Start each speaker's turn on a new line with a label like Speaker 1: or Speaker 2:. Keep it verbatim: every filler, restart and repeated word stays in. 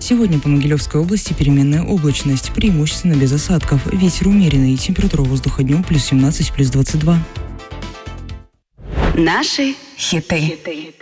Speaker 1: Сегодня по Могилевской области переменная облачность, преимущественно без осадков. Ветер умеренный, температура воздуха днем плюс семнадцать, плюс двадцать два.
Speaker 2: Наши хиты.